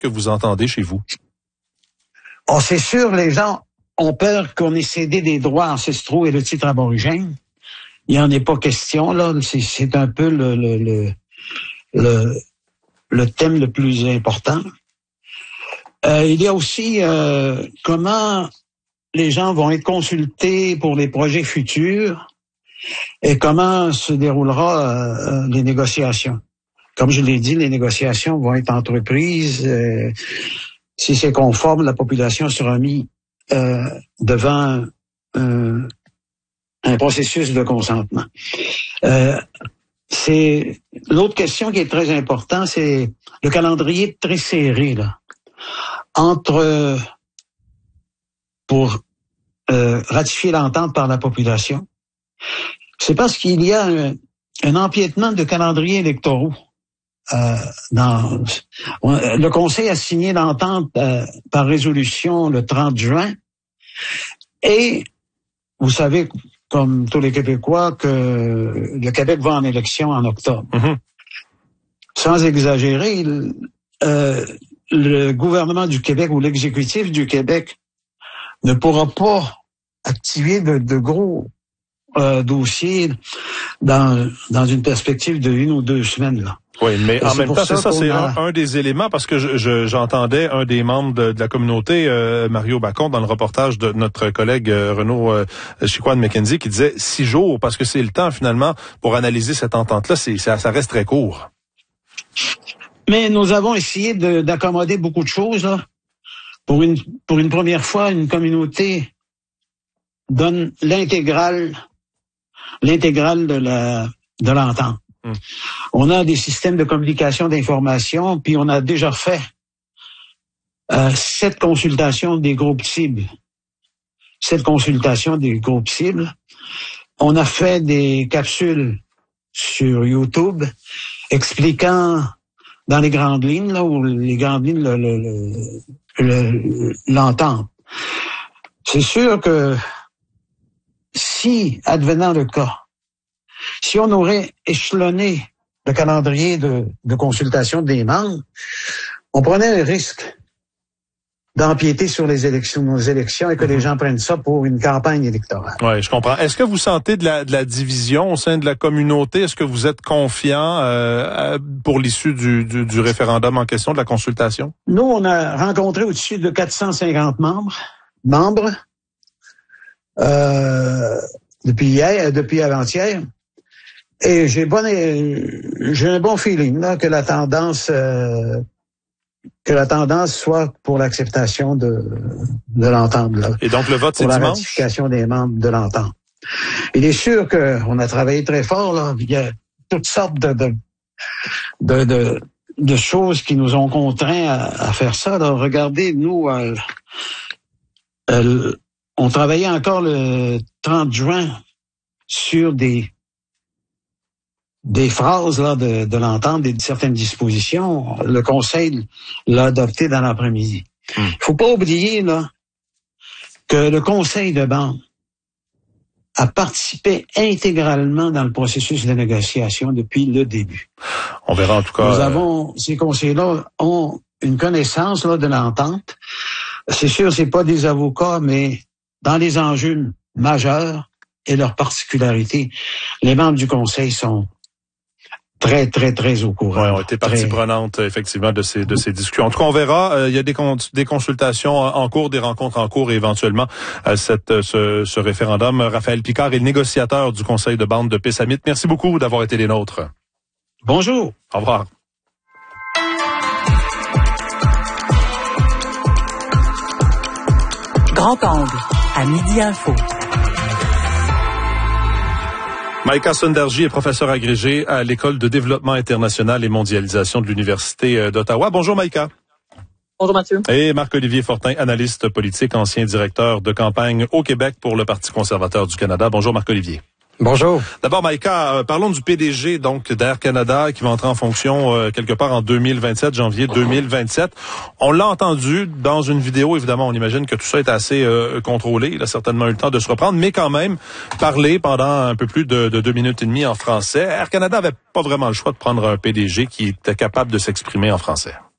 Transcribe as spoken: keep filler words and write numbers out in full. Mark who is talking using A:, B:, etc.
A: que vous entendez chez vous?
B: Oh, c'est sûr, les gens ont peur qu'on ait cédé des droits ancestraux et le titre aborigène. Il n'y en est pas question, là. C'est, c'est un peu le, le, le, le, le thème le plus important. Euh, il y a aussi euh, comment les gens vont être consultés pour les projets futurs et comment se déroulera euh, les négociations. Comme je l'ai dit, les négociations vont être entreprises. Euh, si c'est conforme, la population sera mise euh, devant un, un processus de consentement. Euh, c'est l'autre question qui est très importante, c'est le calendrier très serré là entre pour euh, ratifier l'entente par la population. C'est parce qu'il y a un, un empiètement de calendriers électoraux. Euh, dans, on, le Conseil a signé l'entente euh, par résolution le trente juin et vous savez, comme tous les Québécois, que le Québec va en élection en octobre. Mm-hmm. Sans exagérer, euh, le gouvernement du Québec ou l'exécutif du Québec ne pourra pas activer de, de gros euh, dossiers dans, dans une perspective de une ou deux semaines, là.
A: Oui, mais en même temps, c'est ça, c'est un, un des éléments, parce que je, je, j'entendais un des membres de, de la communauté, euh, Mario Bacon, dans le reportage de notre collègue euh, Renaud euh, Chicoine-McKenzie, qui disait six jours, parce que c'est le temps, finalement, pour analyser cette entente-là, c'est, ça, ça reste très court.
B: Mais nous avons essayé de, d'accommoder beaucoup de choses, là. Pour une, pour une première fois, une communauté donne l'intégrale, l'intégrale de la, de l'entente. Hum. On a des systèmes de communication d'information, puis on a déjà fait euh, sept consultations des groupes cibles. Sept consultations des groupes cibles. On a fait des capsules sur YouTube expliquant dans les grandes lignes, là, où les grandes lignes le, le, le, le, l'entente. C'est sûr que si, advenant le cas, si on aurait échelonné le calendrier de, de consultation des membres, on prenait le risque d'empiéter sur les élections, nos élections, et que les gens prennent ça pour une campagne électorale.
A: Oui, je comprends. Est-ce que vous sentez de la, de la division au sein de la communauté? Est-ce que vous êtes confiant euh, pour l'issue du, du, du référendum en question, de la consultation?
B: Nous, on a rencontré au-dessus de quatre cent cinquante membres, membres, euh, depuis hier, depuis avant-hier. Et j'ai bon, j'ai un bon feeling là que la tendance, euh, que la tendance soit pour l'acceptation de de l'entente là.
A: Et donc le vote c'est
B: pour la
A: dimanche?
B: Ratification des membres de l'entente. Il est sûr que on a travaillé très fort là. Il y a toutes sortes de de de, de, de choses qui nous ont contraints à, à faire ça. Là. Regardez, nous, euh, euh, on travaillait encore le trente juin sur des des phrases là de, de l'entente et de certaines dispositions. Le Conseil l'a adopté dans l'après-midi. Il hum. faut pas oublier là que le Conseil de bande a participé intégralement dans le processus de négociation depuis le début.
A: On verra en tout cas.
B: Nous avons, ces conseils-là ont une connaissance là de l'entente. C'est sûr, c'est pas des avocats, mais dans les enjeux majeurs et leurs particularités, les membres du Conseil sont très, très, très au courant.
A: Oui, ont été partie
B: très...
A: prenante, effectivement, de ces, de ces discussions. En tout cas, on verra. Euh, il y a des, con- des consultations en cours, des rencontres en cours et éventuellement euh, cette, ce, ce référendum. Raphaël Picard est le négociateur du Conseil de bande de Pessamit. Merci beaucoup d'avoir été les nôtres.
B: Bonjour.
A: Au revoir.
C: Grand angle, à Midi Info.
A: Maïka Sundarji est professeure agrégée à l'École de développement international et mondialisation de l'Université d'Ottawa. Bonjour Maïka.
D: Bonjour Mathieu.
A: Et Marc-Olivier Fortin, analyste politique, ancien directeur de campagne au Québec pour le Parti conservateur du Canada. Bonjour Marc-Olivier.
E: Bonjour.
A: D'abord, Maïka, euh, parlons du P D G donc d'Air Canada qui va entrer en fonction euh, quelque part en deux mille vingt-sept, janvier deux mille vingt-sept. On l'a entendu dans une vidéo, évidemment, on imagine que tout ça est assez euh, contrôlé. Il a certainement eu le temps de se reprendre, mais quand même, parler pendant un peu plus de, de deux minutes et demie en français. Air Canada avait pas vraiment le choix de prendre un P D G qui était capable de s'exprimer en français.